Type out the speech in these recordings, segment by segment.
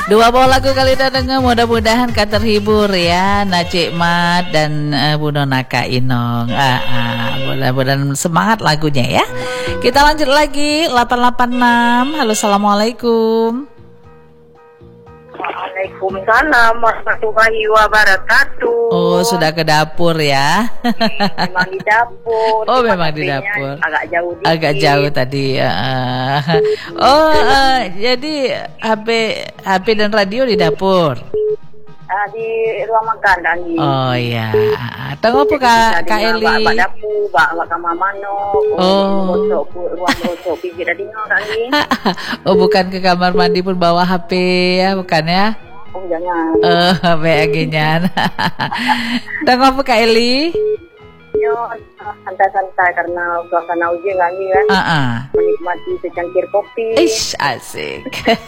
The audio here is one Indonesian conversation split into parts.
Dua buah lagu kali udah denger, mudah-mudahan kau terhibur ya, Nacik Mat dan Bu Nonaka Inong. Mudah-mudahan semangat lagunya ya. Kita lanjut lagi 886. Halo, assalamualaikum. Waalaikumsalam warahmatullahi wabarakatuh. Oh, sudah ke dapur ya? Memang di dapur. Oh, memang di dapur. Agak jauh dikit. Agak jauh tadi. Jadi HP dan radio di dapur. Di ruang makan tadi. Oh iya. Tengok apa Kak Eli? Bak dapur, bak kamar mano. Oh. Ruang bosok pijit tadi tadi. Oh, bukan ke kamar mandi pun bawa HP ya, bukan ya? Oh, jangan. BAG-nya. Tengok apa Kak Eli? Yo, santai-santai karena suasana ujian lagi kan. Menikmati secangkir kopi. Ish, asik.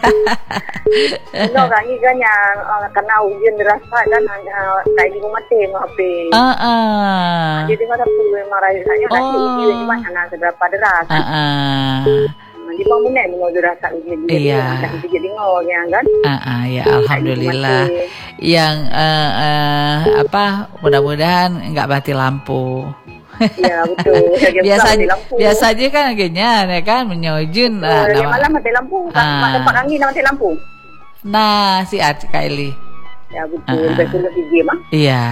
No, lagi kan yang karena ujian derasa kan kayak di rumah teh HP. Jadi nggak ada perlu marahnya nanti ujian di mana seberapa deras. Di mana mau derasa ujian dia. Iya. Jadi ngolnya kan. Ya alhamdulillah. Yang mudah-mudahan nggak mati lampu. Iya betul. Biasa aja kan akhirnya ya kan menyojun. Malam mati lampu. Tempat angin mati lampu. Nah, si Kak Eli. Ya betul. Betul lebih game. Iya.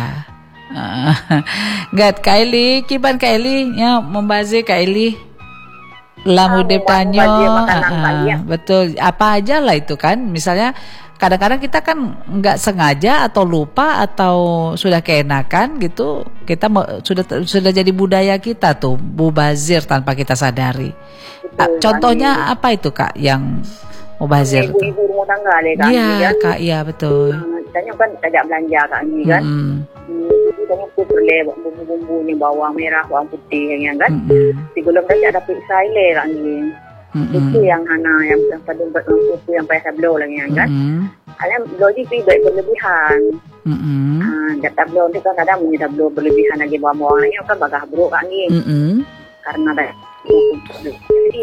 Nggak Kak Eli, kiban Kak Eli ya membazir Kak Eli. Lamu depanyo. Betul. Apa aja lah itu kan. Misalnya kadang-kadang kita kan nggak sengaja atau lupa atau sudah keenakan gitu, kita sudah jadi budaya kita tuh mubazir tanpa kita sadari. Contohnya apa itu Kak yang mubazir? Ibu-ibu rumah tangga deh kan. Iya Kak, iya betul. Tanya kan tidak belanja kan ni kan. Tanya tu perlu bumbu-bumbu ni bawang merah, bawang putih yang kan. Sebelum dah ada periksa ile kan ni. Itu yang hana yang pada itu yang payah tablo lagi kan. Alam logik baik berlebihan. Tablo itu kan kadang punya tablo berlebihan lagi bawang lagi kan bagah buruk kan ni. Karena dah jadi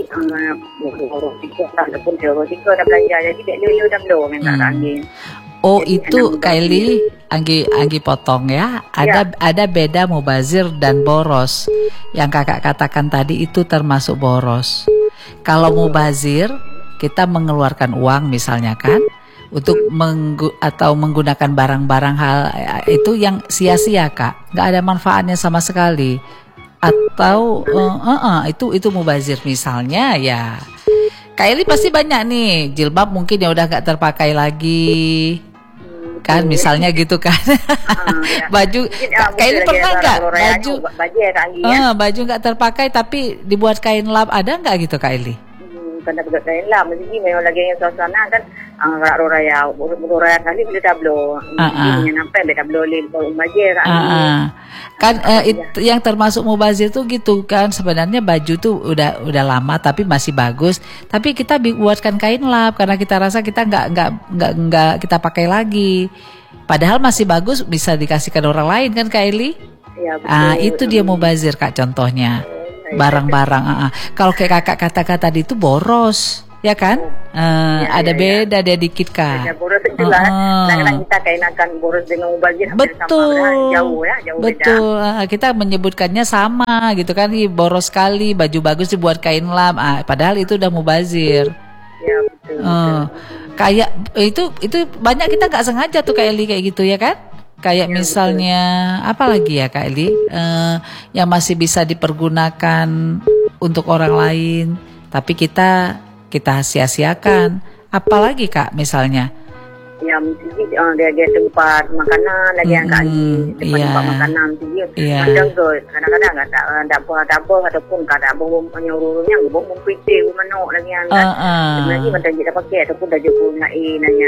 pun tiga dah belanja jadi dia tablo memang lagi. Oh itu Kylie Anggi potong ya. Ada beda mubazir dan boros. Yang kakak katakan tadi itu termasuk boros. Kalau mubazir kita mengeluarkan uang misalnya kan untuk atau menggunakan barang-barang hal itu yang sia-sia Kak, nggak ada manfaatnya sama sekali. Atau itu mubazir misalnya ya. Kylie pasti banyak nih jilbab mungkin ya udah nggak terpakai lagi. Kan misalnya gitu kan. Baju Kylie pernah nggak baju nggak terpakai tapi dibuat kain lap, ada nggak gitu Kylie? Kena buat kain lap mesti memang lagi yang suasana kan raya kali boleh tablo ini nampak beda tablo mubazir kan yang termasuk mubazir tuh gitu kan, sebenarnya baju tuh udah lama tapi masih bagus, tapi kita buatkan kain lap karena kita rasa kita nggak kita pakai lagi, padahal masih bagus bisa dikasihkan orang lain kan Kak Eli. Ya, betul. Itu dia mubazir Kak, contohnya barang-barang. Kalau kayak kakak katakan tadi itu boros ya kan. Ada beda dia dikit Kak. Ya, boros itu lah. Kadang-kadang kita kainakan boros dengan mubazir betul sama, jauh betul beda. Kita menyebutkannya sama gitu kan, boros sekali baju bagus dibuat kain lap, padahal itu udah mubazir. Ya betul. Kayak itu banyak kita nggak sengaja tuh Kak Eli kayak gitu ya kan. Kayak misalnya apa lagi ya Kak Eli yang masih bisa dipergunakan untuk orang lain tapi kita sia-siakan. Apalagi Kak misalnya? Ya mesti dia tempat makanan lagi yang tempat makanan kadang-kadang ada apa ataupun ada bom penyuruhnya bom putih manok lagi yang lagi macam kita pakai ataupun dah jumpa nanya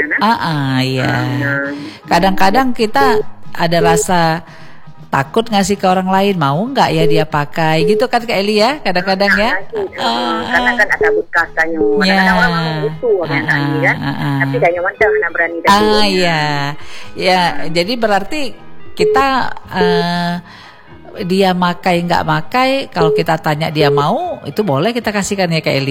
kadang-kadang kita ada rasa takut ngasih ke orang lain, mau nggak ya dia pakai gitu kan Kak Eli ya kadang-kadang ya. Karena kan ada bekas tanya, kadang-kadang orang mau butuh kan tapi dah nyaman dah nak berani dah. Ya jadi berarti kita dia makai nggak makai, kalau kita tanya dia mau itu boleh kita kasihkan ya Kak Eli.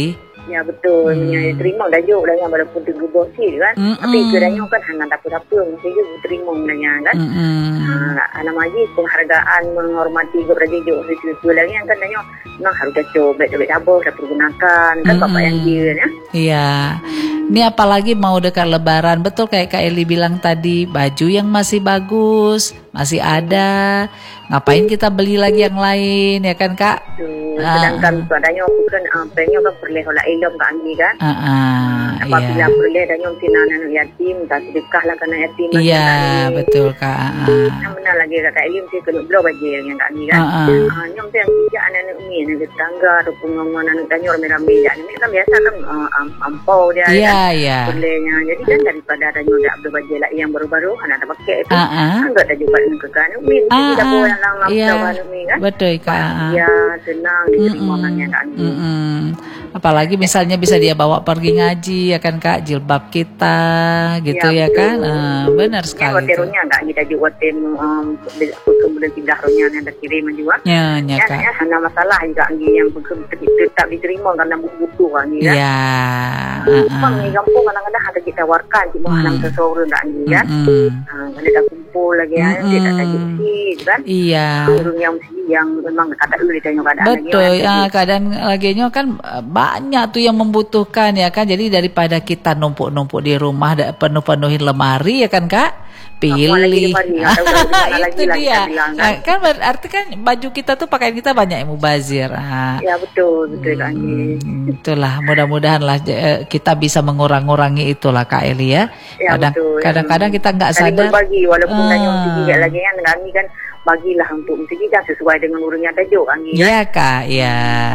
Ya betul, terima dah juga dah walaupun tergebosi kan. Tapi kerana kan hanya dapur-dapur mesti juga terima dah kan. Anak maji penghargaan menghormati kepada juga sesuatu lagi yang kan dah memang harus dah coba dapur dah pergunakan kan bapak yang dia ya. Iya. Ini apalagi mau dekat lebaran, betul kayak Kak Eli bilang tadi, baju yang masih bagus, masih ada. Ngapain kita beli lagi yang lain ya kan Kak? Sedangkan padanya kan pengen kan perlu olah ilmu Kak Anggi kan. Apabila perlu adanya anak yatim, tak sedekah lah kena yatim. Iya, betul Kak. Yang benar lagi Kak Eli mesti kena blow aja yang Kak Anggi kan. Yang tu yang tidak anak-anak ni, anak tetangga ataupun anak tanya ramai-ramai ni kan biasa kan ampau dia kan. Iya. Perlunya. Jadi kan daripada adanya dah blow aja lah yang baru-baru anak dah pakai itu. Enggak ada juga ke kan. Tidak boleh lang kan. Betul Kak. Ya, senang diterima orangnya Kak Anggi. Apalagi misalnya bisa dia bawa pergi ngaji ya kan Kak, jilbab kita gitu ya kan. Benar sekali. Ya, hotelnya Kak kita juga hotel kemudian pindah rohnya yang dah kirim juga. Ya Kak. Ya, hanya masalah juga Anggi yang tetap diterima karena butuh Kak Anggi kan. Ya. Memang di kampung kadang-kadang ada kita tawarkan cuma anak seseorang Kak Anggi kan. Kalau dah kumpul lagi ya, dia tak ada kan. Iya. Urung yang memang kata uli tanya keadaan betul lagi, ya keadaan laginya kan banyak tuh yang membutuhkan ya kan. Jadi daripada kita numpuk-numpuk di rumah penuh-penuhin lemari ya kan Kak, pilih itu dia kan berarti kan baju kita tuh pakaian kita banyak yang mubazir. Ya betul Kak Anggi. Itulah mudah-mudahan lah kita bisa mengurangi itulah Kak Eli ya. Kadang-kadang kita nggak sadar berbagi walaupun tanya tidak lagi kan kami kan bagilah untuk mesti kita sesuai dengan urungnya tajuk Anggi. Ya Kak, ya.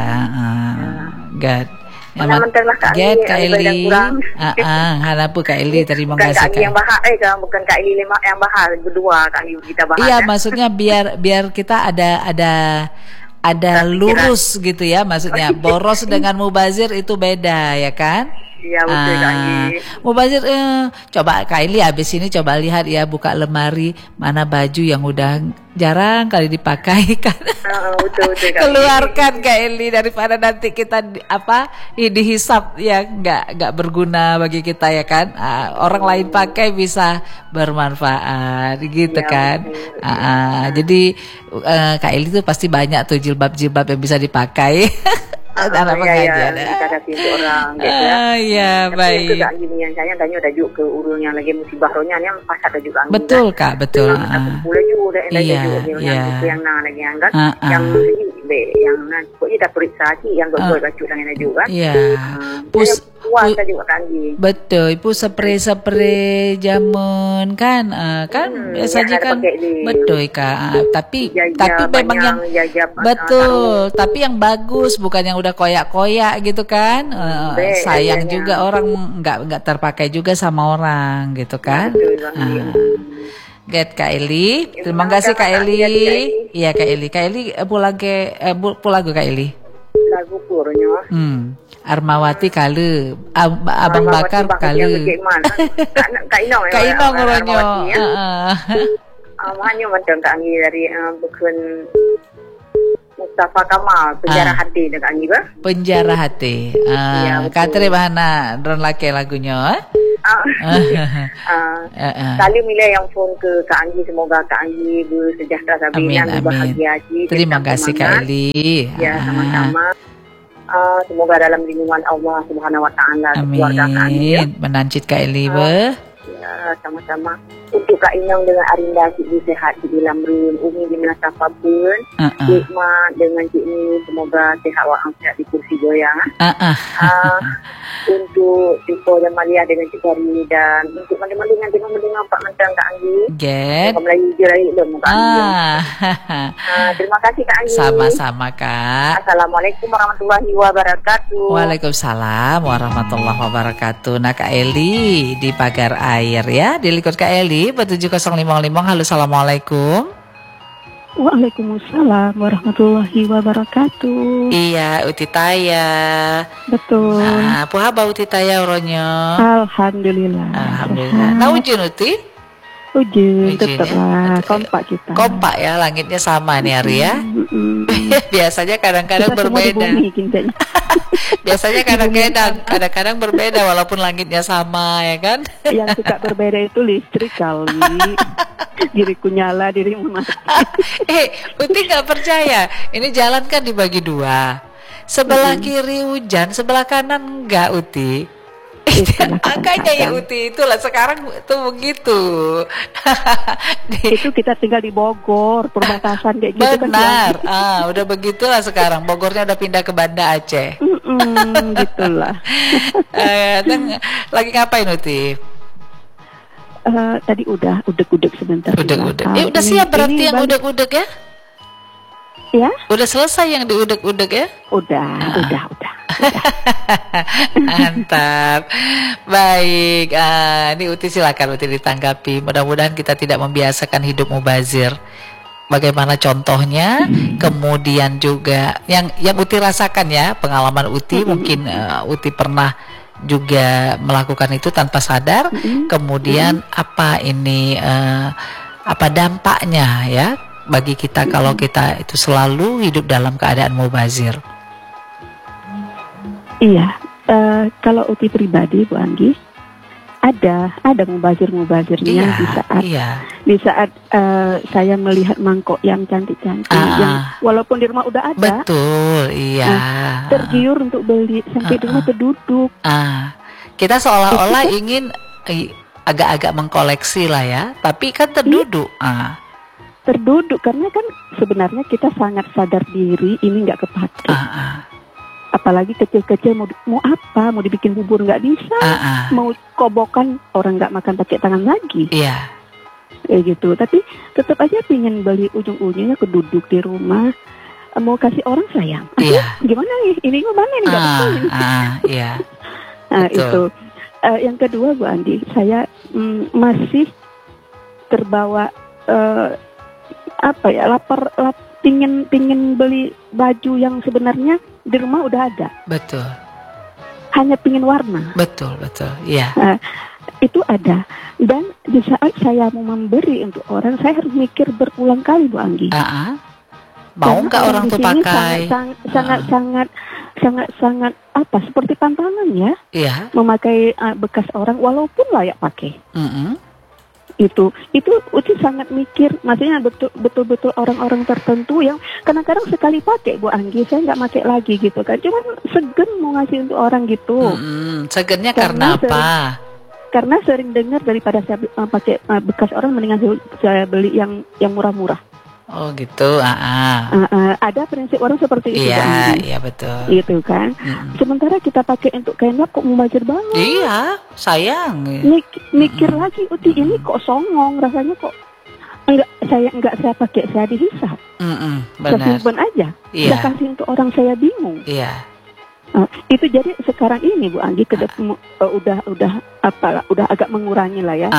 God. Mentang-mentang Kak Eli. Kenapa Kak Eli? Terima kasih Kak. Yang bahas bukan Kak Eli yang bahas berdua Kak Eli kita bahas. Iya, maksudnya biar kita ada lurus gitu ya, maksudnya boros dengan mubazir itu beda ya kan? Iya betul Kak Anggi. Mubazir coba Kak Eli habis ini coba lihat ya, buka lemari mana baju yang udah jarang kali dipakai kan. Betul Kak. Keluarkan Kak Eli daripada nanti kita dihisap ya nggak berguna bagi kita ya kan. Orang lain pakai bisa bermanfaat gitu kan. Jadi Kak Eli tuh pasti banyak tuh jilbab-jilbab yang bisa dipakai. Anak pengajian kita kasih orang gitu ya. Iya baik. Kak Anggi yang saya tanya tajuk ke urung yang lagi musibah rohnya yang pasal tajuk Anggi. Betul Kak, betul. Boleh juga yang lagi yang kan yang yang pokoknya dah periksa yang gol bacu dengan juga. Iya. Puas juga Kak Anggi. Betul, ibu spray jamun kan biasanya kan betul Kak. Tapi memang yang betul, tapi yang bagus bukan yang udah koyak-koyak gitu kan. Sayang juga orang nggak terpakai juga sama orang gitu kan. Get Kak Eli, terima kasih Kak Eli. Iya Kak Eli, pulang Kak Eli. Lagu kurnya. Armawati kale, Abang Bakar kale. Kak Inong ngoronyo. Hanya macam Kak Anggi dari bukan Mustafa Kamal, Penjara Hati Kak Anggi ba? Penjara Hati. Katri bahana dron laki lagunya. Kali milih yang phone ke Kak Anggi, semoga Kak Anggi bersejahtera sabina, berbahagia. Terima kasih Kak Eli. Ya sama-sama. Semoga dalam lindungan Allah Subhanahu Wa Taala keluarga Kak Anggi. Menancit Kak Eli Ya sama-sama. Untuk Kak Inong dengan Arinda Cik sehat di dalam room. Umi di Melaka pun. Hikmah dengan Cik Ni semoga sehat walafiat di kursi goyang. Untuk Ciko dan Malia dengan Cik Kari dan untuk mana-mana dengan mendengar Pak Mentang Kak Anggi. Melayu je lagi belum Kak Anggi. Terima kasih Kak Anggi. Sama-sama Kak. Assalamualaikum warahmatullahi wabarakatuh. Waalaikumsalam warahmatullahi wabarakatuh. Nah Kak Eli di pagar air ya, dilikut Kak Eli 7055. Halo, assalamualaikum. Waalaikumsalam warahmatullahi wabarakatuh. Iya, Uti Taya. Betul. Puhaba Uti Taya uronyo. Alhamdulillah. Nah ujun Uti? Ujun tetaplah kompak kita. Kompak ya, langitnya sama nih hari ya. Biasanya kadang-kadang berbeda. Biasanya kadang-kadang berbeda walaupun langitnya sama, ya kan? Yang suka berbeda itu listrik kali. Diriku nyala, dirimu mati. Uti nggak percaya. Ini jalan kan dibagi dua. Sebelah kiri hujan, sebelah kanan enggak, Uti. Makanya ya Uti, itulah sekarang tuh begitu. Itu kita tinggal di Bogor, perbatasan kayak gitu. Benar, udah begitulah sekarang. Bogornya udah pindah ke Banda Aceh. Gitulah. Lagi ngapain Uti? Tadi udah udek-udek sebentar. Udek-udek. Udah siap berarti yang udek-udek ya? Ya? Udah selesai yang diudek-udek ya? Udah. Mantap. Baik, ini Uti silakan Uti ditanggapi. Mudah-mudahan kita tidak membiasakan hidup mubazir. Bagaimana contohnya? Kemudian juga yang Uti rasakan ya, pengalaman Uti mungkin Uti pernah juga melakukan itu tanpa sadar. Kemudian apa dampaknya ya bagi kita kalau kita itu selalu hidup dalam keadaan mubazir? Iya, kalau Uti pribadi Bu Anggi, ada mubazirnya di saat saya melihat mangkok yang cantik-cantik, yang walaupun di rumah udah ada. Betul, iya. Tergiur untuk beli sampai di rumah terduduk. Kita seolah-olah ingin agak-agak mengkoleksi lah ya, tapi kan terduduk. Terduduk karena kan sebenarnya kita sangat sadar diri ini nggak kepake. Apalagi kecil-kecil mau apa, mau dibikin bubur nggak bisa, mau kobokan orang nggak makan pakai tangan lagi. Iya. Kayak gitu. Tapi tetap aja pingin beli, ujung-ujungnya keduduk di rumah, mau kasih orang sayang. Gimana nih? Ini mana nih nggak betul ini? Iya. Nah itu. Yang kedua Bu Andi, saya masih terbawa lapar, pingin beli baju yang sebenarnya di rumah udah ada. Betul. Hanya pingin warna. Betul, iya. Itu ada. Dan di saat saya mau memberi untuk orang, saya harus mikir berulang kali Bu Anggi. Mau nggak orang tuh pakai? Sangat seperti pantangan ya. Iya. Memakai bekas orang walaupun layak pakai. Itu sangat mikir, maksudnya betul-betul orang-orang tertentu yang kadang-kadang sekali pakai Bu Anggi, saya nggak pakai lagi gitu kan, cuman segen mau ngasih untuk orang gitu. Segennya karena apa? Karena sering dengar daripada saya pakai bekas orang, mendingan saya beli yang murah-murah. Oh gitu. Ada prinsip orang seperti itu. Iya betul. Gitu kan. Sementara kita pakai untuk kain lap kok mubazir banget. Iya, sayang. Mikir lagi, Uti ini kok songong, rasanya kok saya pakai, saya dihisap. Benar. Saya simpen aja. Saya kasih untuk orang, saya bingung. Iya. Itu jadi sekarang ini Bu Anggi udah agak mengurangi lah ya.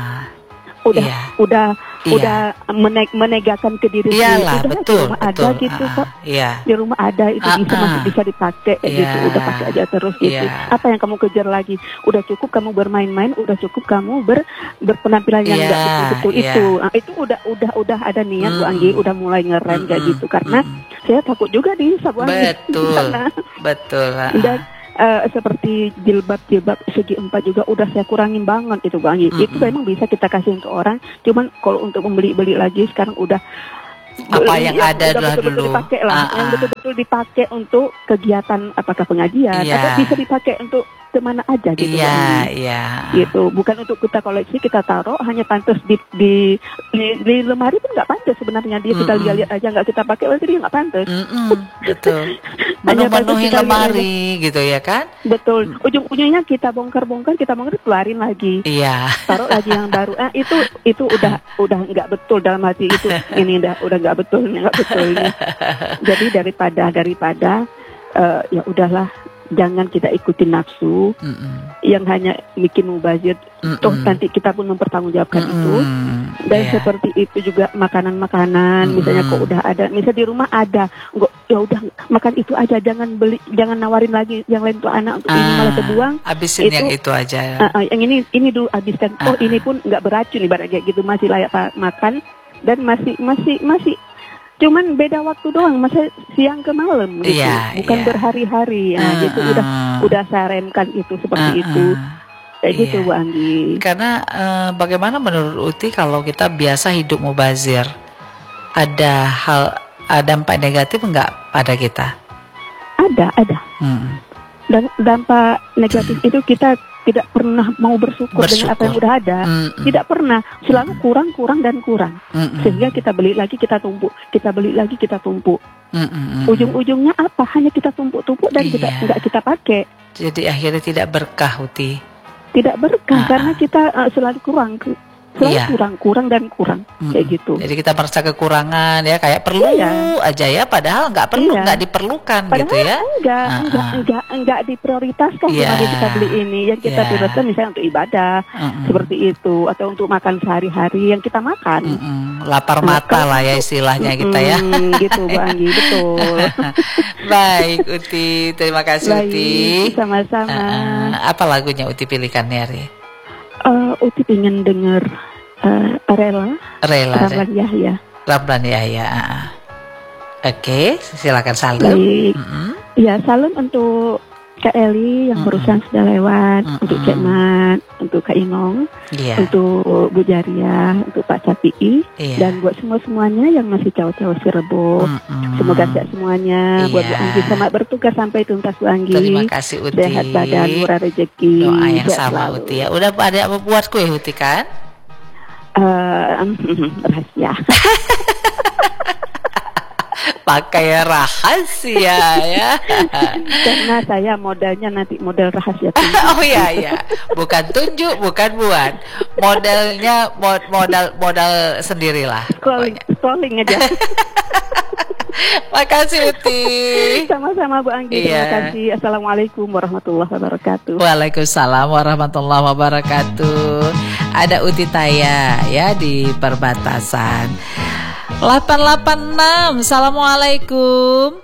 Udah menegakan ke diri sendiri. Betul, di rumah ada gitu kok. Di rumah ada itu masih bisa dipakai gitu. Udah pakai aja terus gitu. Apa yang kamu kejar lagi? Udah cukup kamu bermain-main, udah cukup kamu berpenampilan yang enggak betul-betul itu. Itu udah ada niat Bu Anggi, udah mulai ngerem kayak gitu karena saya takut juga Bu Anggi. Betul. Dan seperti jilbab segi 4 juga udah saya kurangin banget itu Bu Anggi. Itu memang bisa kita kasih untuk orang, cuman kalau untuk membeli lagi sekarang udah apa yang ada betul-betul dipakai lah, yang betul-betul dipakai untuk kegiatan apakah pengajian atau bisa dipakai untuk kemana aja gitu. Gitu, bukan untuk kita koleksi, kita taruh hanya pantas di lemari pun nggak pantas sebenarnya, dia kita lihat aja nggak kita pakai, berarti dia nggak pantas. Betul. Menuhi lemari gitu ya kan? Betul. Ujung-ujungnya kita bongkar keluarin lagi. Taruh lagi yang baru. Itu udah nggak betul dalam hati itu. Ini udah nggak betul ini. Jadi daripada ya udahlah, jangan kita ikuti nafsu yang hanya bikin mubazir. Toh nanti kita pun mempertanggungjawabkan itu. Dan seperti itu juga makanan-makanan, misalnya kok udah ada, misalnya di rumah ada, ya udah makan itu aja, jangan nawarin lagi yang lain untuk anak, untuk ini malah terbuang. Habisin yang itu aja. Yang ini dulu habiskan. Ini pun nggak beracun ibarat kayak gitu, masih layak makan dan masih cuman beda waktu doang, masa siang ke malam gitu, bukan berhari-hari. Gitu udah saya remkan itu seperti itu. Kayak gitu Bu Anggi. Karena bagaimana menurut Uti kalau kita biasa hidup mubazir, ada dampak negatif enggak pada kita? Ada. Dan dampak negatif itu kita tidak pernah mau bersyukur dengan apa yang udah ada. Tidak pernah, selalu kurang dan kurang. Sehingga kita beli lagi, kita tumpuk, kita beli lagi, kita tumpuk. Ujung-ujungnya apa? Hanya kita tumpuk-tumpuk dan kita nggak kita pakai. Jadi akhirnya tidak berkah, Uti. Tidak berkah karena kita selalu kurang dan kurang kayak gitu. Jadi kita merasa kekurangan ya, kayak perlu aja ya, padahal nggak perlu, nggak diperlukan padahal gitu ya. Enggak diprioritaskan kalau kita beli ini. Yang kita prioritaskan misalnya untuk ibadah seperti itu, atau untuk makan sehari-hari yang kita makan. Lapar mata lah ya istilahnya kita ya. Gitu Bu Anggi, betul. Baik Uti, terima kasih Uti. Sama-sama. Apa lagunya Uti pilihkan nih hari? Uti ingin dengar Rela Ramlan Yahya. Ramlan Yahya. Oke, silakan salam. Baik. Ya, salam untuk Kak Eli yang barusan sudah lewat, untuk Cek Mat, untuk Kak Inong, untuk Bu Jaria, untuk Pak Capii, dan buat semuanya yang masih caw-caw si Rebo. Semoga sehat semuanya. Buat Bu Anggi, selamat bertugas sampai tuntas Bu Anggi. Terima kasih Uti. Sehat badan, murah rezeki. Doa yang sama Uti ya. Udah ada buat kue Uti kan? Rahasia. Pakai rahasia ya. Karena saya modalnya nanti model rahasia. Oh iya, bukan tunjuk, bukan buat. Modelnya modal sendirilah. Scrolling aja. Makasih Uti. Sama-sama Bu Anggi. Terima kasih. Assalamualaikum warahmatullahi wabarakatuh. Waalaikumsalam warahmatullahi wabarakatuh. Ada Uti Taya ya di perbatasan. 886. Assalamualaikum.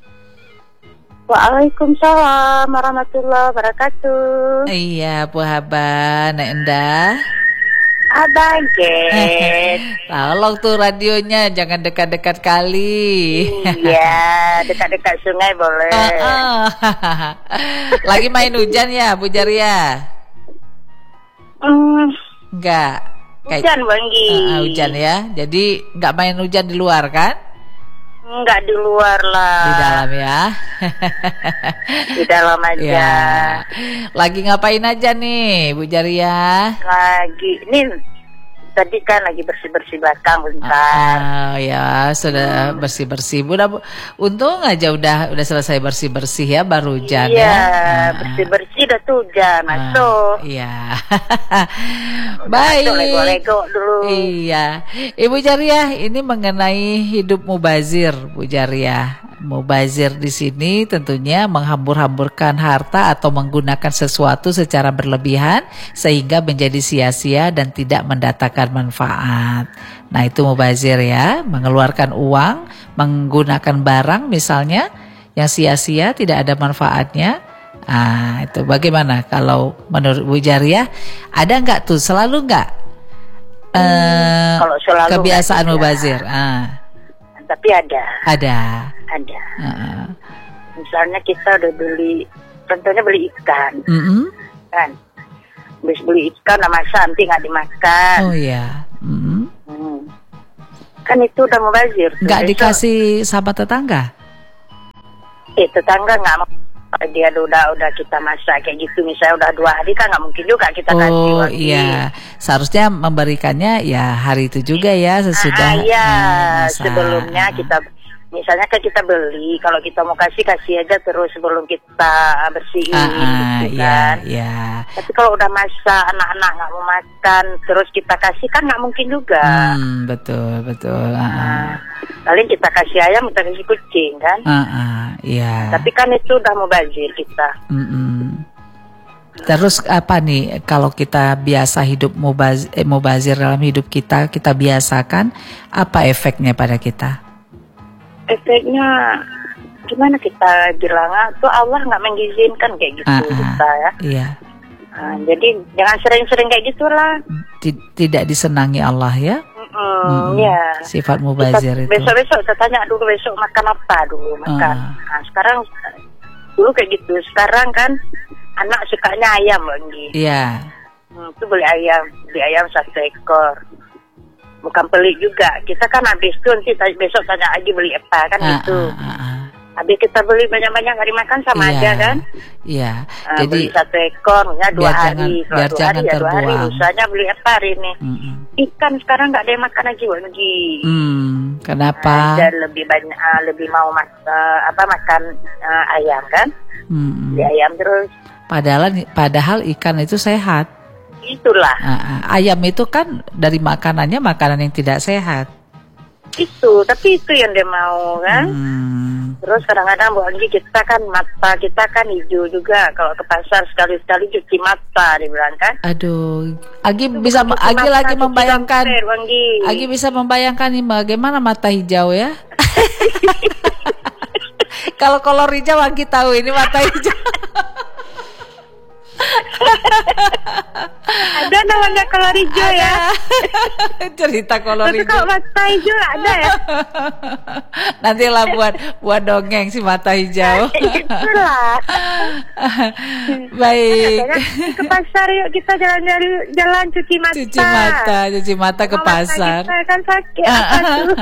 Waalaikumsalam warahmatullahi wabarakatuh. Iya, Bu Haba, Nek Endah. Abang Get. Tolong tuh radionya, jangan dekat-dekat kali. Iya, dekat-dekat sungai boleh. Lagi main hujan ya, Bu Jaria? Enggak. Hujan, Banggi. Hujan ya. Jadi enggak main hujan di luar kan? Enggak di luar lah. Di dalam ya. Di dalam aja. Ya. Lagi ngapain aja nih, Bu Jaria? Tadi kan lagi bersih-bersih belakang bentar. Ya, sudah bersih-bersih. Untung aja udah selesai bersih-bersih ya, baru hujan ya. Iya, bersih-bersih udah tuh hujan masuk. Iya. Baik. Lego-lego dulu. Iya. Ibu Jaria, ini mengenai hidup mubazir, Bu Jaria. Mubazir di sini tentunya menghambur-hamburkan harta atau menggunakan sesuatu secara berlebihan sehingga menjadi sia-sia dan tidak mendatangkan manfaat. Nah, itu mubazir ya, mengeluarkan uang, menggunakan barang misalnya yang sia-sia tidak ada manfaatnya. Itu bagaimana kalau menurut Bu Jaria? Ada enggak tuh, selalu enggak? Kalau selalu kebiasaan mubazir. Tapi ada. Misalnya kita udah contohnya beli ikan, kan? Habis beli ikan sama nanti nggak dimakan. Oh iya. Kan itu udah mubazir. Nggak dikasih sama tetangga? Tetangga nggak mau. Dia udah kita masak kayak gitu, misalnya udah 2 hari kan nggak mungkin juga kita kasih. Oh iya, seharusnya memberikannya ya hari itu juga ya sesudah. Sebelumnya kita misalnya kan kita beli, kalau kita mau kasih aja terus sebelum kita bersihin gitu kan. Iya. Tapi kalau udah masak anak-anak nggak mau makan terus kita kasih kan nggak mungkin juga. Betul. Paling kita kasih ayam, kita kasih kucing kan. Iya. Tapi kan itu udah mubazir kita. Terus apa nih kalau kita biasa hidup mubazir dalam hidup kita biasakan, apa efeknya pada kita? Efeknya gimana kita bilang tuh Allah nggak mengizinkan kayak gitu kita ya. Iya. Jadi jangan sering-sering kayak gitulah. Tidak disenangi Allah ya. Ya. Sifat mubazir itu. Besok-besok saya tanya dulu besok makan apa dulu makan. Nah, sekarang dulu kayak gitu. Sekarang kan anak sukanya ayam lagi. Iya. Itu beli ayam 1 ekor. Bukan pelik juga. Kita kan habis itu nanti besok tanya lagi beli apa kan gitu. Habis kita beli banyak-banyak hari makan sama aja kan. Iya. Beli 1 ekor, ya 2 hari. Biar jangan terbuang. 2 hari. Usahanya beli apa hari ini? Ikan sekarang nggak ada yang makan lagi lagi. Kenapa? Dan lebih banyak, lebih mau makan ayam kan? Beli ayam terus. Padahal ikan itu sehat. Itulah. Ayam itu kan dari makanannya makanan yang tidak sehat. Tapi itu yang dia mau kan. Terus kadang-kadang Bu Anggi mata kita kan hijau juga. Kalau ke pasar sekali-sekali cuci mata dibilang kan. Aduh, Agi lagi membayangkan. Agi bisa membayangkan nih bagaimana mata hijau ya. Kalau kolor hijau Agi tahu ini mata hijau. Ada namanya kolor hijau ya. Cerita kolor hijau. Kalau mata hijau ada ya. Nantilah buat dongeng si mata hijau. Itulah. Baik. Ke pasar yuk kita jalan cuci mata ke pasar. Kita kan sakit apa tuh.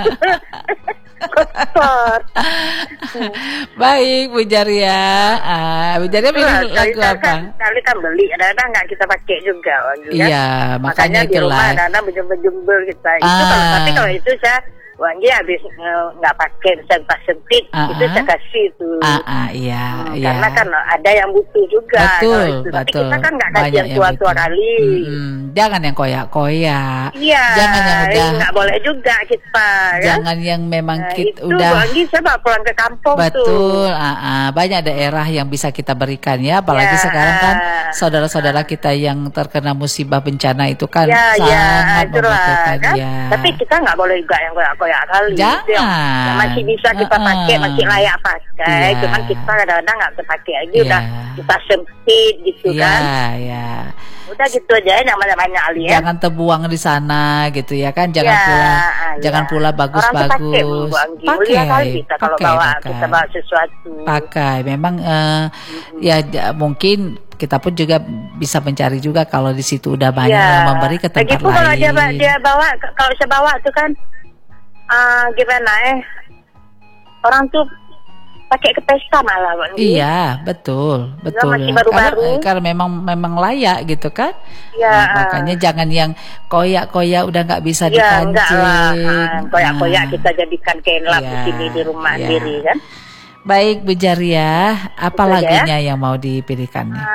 Kotor. Baik Bu Jaria. Bu Jaria pilih lagu apa? Kali kan beli, kadang-kadang nggak kita pakai juga. Iya, makanya di rumah kadang-kadang berjemur kita. Itu tapi kalau itu saya Wangi habis nggak pakai tak sempit itu saya kasih tuh. Iya. Karena kan ada yang butuh juga. Betul. Tapi kita kan nggak kasih yang tua-tua kali. Jangan yang koyak-koyak. Iya. Jangan yang udah. Nggak boleh juga kita. Jangan yang memang kita udah. Wangi saya bawa pulang ke kampung betul, tuh. Banyak daerah yang bisa kita berikan ya. Apalagi sekarang kan saudara-saudara kita yang terkena musibah bencana itu kan sangat membutuhkan. Kan? Tapi kita nggak boleh juga yang koyak-koyak kali. Jangan. Masih bisa kita pakai, masih layak pakai. Cuman kita kadang-kadang nggak terpakai lagi, udah kita sempit gitu kan. Iya. Udah gitu aja yang banyak ali ya. Jangan terbuang di sana gitu ya kan. Jangan pula bagus-bagus. Pakai kita kalau kita bawa sesuatu. Pakai. Memang mungkin kita pun juga bisa mencari juga kalau di situ udah banyak yang memberi ke tempat lain. Kalau dia bawa, kalau saya bawa tuh kan gimana orang tuh pakai ke pesta malah Bang. Iya betul. Masih baru-baru. Karena memang layak gitu kan. Iya. Makanya jangan yang koyak-koyak udah nggak bisa dipancing. Koyak-koyak kita jadikan kain lap di sini di rumah sendiri kan. Baik Bu Jaria, apa lagunya yang mau dipilihkan nih?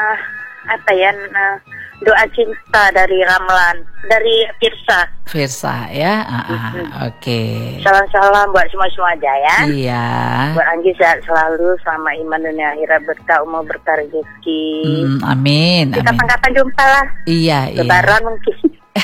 Doa cinta dari Ramlan, dari Firsa ya, oke. Salam-salam buat semua aja ya. Iya. Buat Anggi sehat selalu, sama iman dunia akhirat, berkah umur, berkah rezeki. Amin. Kapan-kapan jumpa lah. Iya. Lebaran mungkin.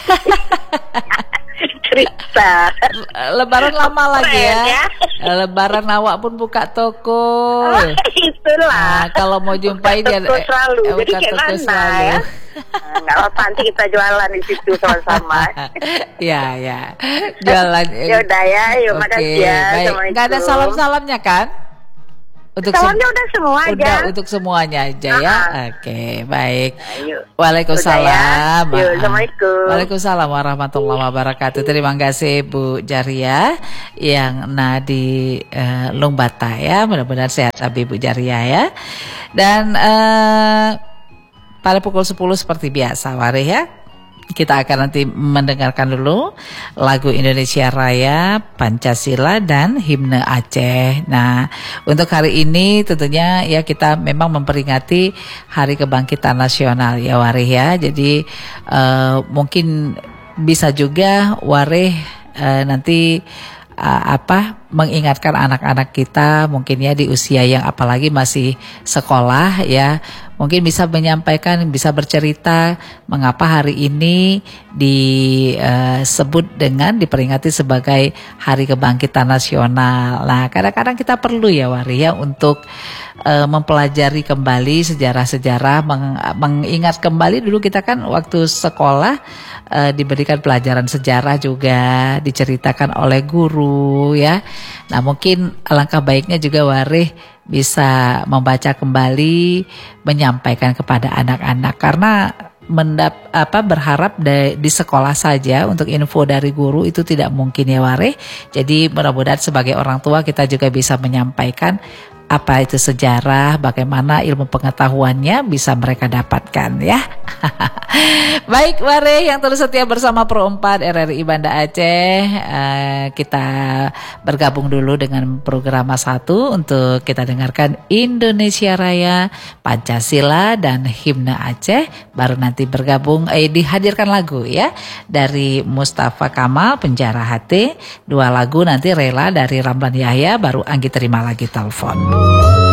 Cerita. Lebaran lama lagi ya. Lebaran awak pun buka toko. Itulah. Kalau mau jumpain dia toko selalu. Jadi kayak toko mana selalu. Ya? Nggak apa-apa, nanti kita jualan di situ sama-sama. Ya. Jualan. Yaudah ya, yuk makasih ya. Baik. Nggak ada salam-salamnya kan? Salamnya udah semua aja. Untuk semuanya aja ya. Oke, baik. Ayo. Waalaikumsalam. Ya. Assalamualaikum. Waalaikumsalam warahmatullahi wabarakatuh. Terima kasih Bu Jaria yang di Lungbata ya. Mudah-mudahan sehat Abi Bu Jaria ya. Dan pada pukul 10 seperti biasa Warih ya. Kita akan nanti mendengarkan dulu lagu Indonesia Raya, Pancasila dan Himne Aceh. Nah, untuk hari ini tentunya ya kita memang memperingati Hari Kebangkitan Nasional ya Warih ya. Jadi mungkin bisa juga Warih nanti mengingatkan anak-anak kita mungkin ya di usia yang apalagi masih sekolah ya, mungkin bisa menyampaikan, bisa bercerita mengapa hari ini disebut dengan diperingati sebagai Hari Kebangkitan Nasional. Nah, kadang-kadang kita perlu ya Wari ya untuk mempelajari kembali sejarah-sejarah, mengingat kembali dulu kita kan waktu sekolah diberikan pelajaran sejarah juga, diceritakan oleh guru ya. Nah, mungkin alangkah baiknya juga Warih bisa membaca kembali, menyampaikan kepada anak-anak, karena berharap di sekolah saja untuk info dari guru itu tidak mungkin ya Warih. Jadi mudah-mudahan sebagai orang tua kita juga bisa menyampaikan apa itu sejarah, bagaimana ilmu pengetahuannya bisa mereka dapatkan ya. Baik Warih yang terus setia bersama Pro 4 RRI Banda Aceh, kita bergabung dulu dengan program 1 untuk kita dengarkan Indonesia Raya, Pancasila dan Himne Aceh. Baru nanti bergabung dihadirkan lagu ya dari Mustafa Kamal, Penjara Hati. 2 lagu nanti Rela dari Ramlan Yahya, baru Anggi terima lagi telepon.